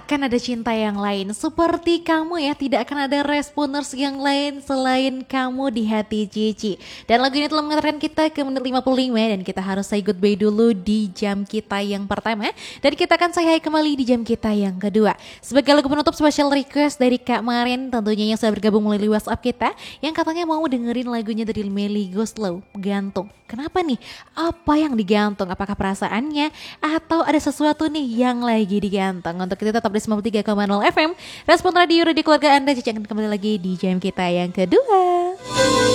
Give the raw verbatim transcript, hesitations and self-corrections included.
akan ada cinta yang lain seperti kamu ya, tidak akan ada responers yang lain selain kamu di hati Cici. Dan lagu ini telah mengantarkan kita ke menit lima puluh lima dan kita harus say goodbye dulu di jam kita yang pertama dan kita akan say hi kembali di jam kita yang kedua. Sebagai lagu penutup special request dari Kak Marin tentunya yang sudah bergabung melalui WhatsApp kita yang katanya mau dengerin lagunya dari Melly Goeslaw, Gantung. Kenapa nih? Apa yang digantung? Apakah perasaannya atau ada sesuatu nih yang lagi digantung? Untuk itu tetap di sembilan puluh tiga koma nol F M Respon Radio, radio keluarga Anda. Cici akan kembali lagi di jam kita yang kedua.